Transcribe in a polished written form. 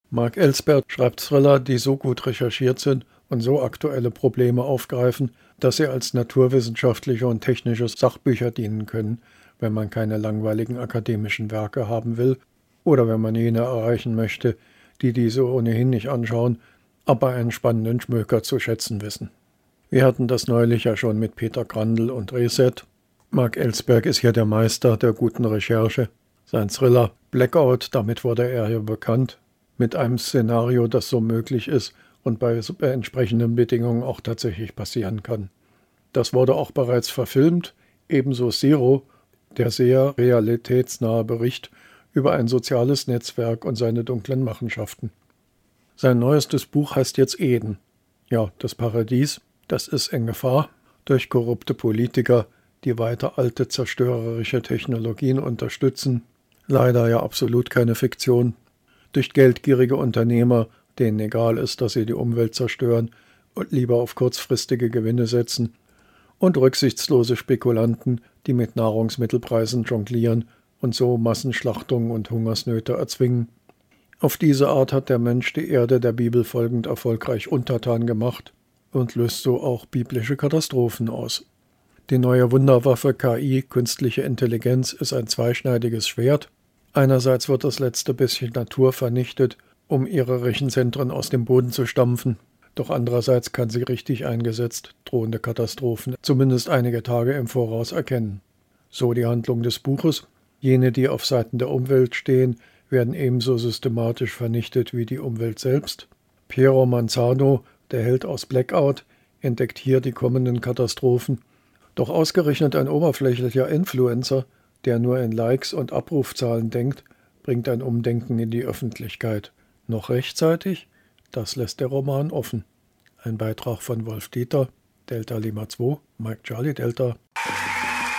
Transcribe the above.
Mark Ellsberg schreibt Thriller, die so gut recherchiert sind und so aktuelle Probleme aufgreifen, dass sie als naturwissenschaftliche und technische Sachbücher dienen können, wenn man keine langweiligen akademischen Werke haben will oder wenn man jene erreichen möchte, die diese ohnehin nicht anschauen, aber einen spannenden Schmöker zu schätzen wissen. Wir hatten das neulich ja schon mit Peter Grandl und Reset. Mark Ellsberg ist hier der Meister der guten Recherche. Sein Thriller Blackout, damit wurde er ja bekannt, mit einem Szenario, das so möglich ist und bei entsprechenden Bedingungen auch tatsächlich passieren kann. Das wurde auch bereits verfilmt, ebenso Zero, der sehr realitätsnahe Bericht über ein soziales Netzwerk und seine dunklen Machenschaften. Sein neuestes Buch heißt jetzt Eden. Ja, das Paradies, das ist in Gefahr durch korrupte Politiker, die weiter alte zerstörerische Technologien unterstützen. Leider ja absolut keine Fiktion. Durch geldgierige Unternehmer, denen egal ist, dass sie die Umwelt zerstören und lieber auf kurzfristige Gewinne setzen. Und rücksichtslose Spekulanten, die mit Nahrungsmittelpreisen jonglieren und so Massenschlachtungen und Hungersnöte erzwingen. Auf diese Art hat der Mensch die Erde der Bibel folgend erfolgreich untertan gemacht und löst so auch biblische Katastrophen aus. Die neue Wunderwaffe KI, künstliche Intelligenz, ist ein zweischneidiges Schwert. Einerseits wird das letzte bisschen Natur vernichtet, um ihre Rechenzentren aus dem Boden zu stampfen. Doch andererseits kann sie richtig eingesetzt drohende Katastrophen zumindest einige Tage im Voraus erkennen. So die Handlung des Buches. Jene, die auf Seiten der Umwelt stehen, werden ebenso systematisch vernichtet wie die Umwelt selbst. Piero Manzano, der Held aus Blackout, entdeckt hier die kommenden Katastrophen. Doch ausgerechnet ein oberflächlicher Influencer, der nur in Likes und Abrufzahlen denkt, bringt ein Umdenken in die Öffentlichkeit. Noch rechtzeitig? Das lässt der Roman offen. Ein Beitrag von Wolf Dieter, Delta Lima 2, Mike Charlie Delta.